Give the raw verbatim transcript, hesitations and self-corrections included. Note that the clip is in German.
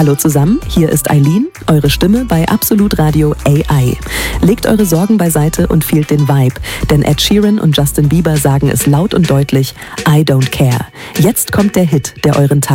Hallo zusammen, hier ist Eileen, eure Stimme bei Absolut Radio A I. Legt eure Sorgen beiseite und fühlt den Vibe, denn Ed Sheeran und Justin Bieber sagen es laut und deutlich: I don't care. Jetzt kommt der Hit, der euren Tag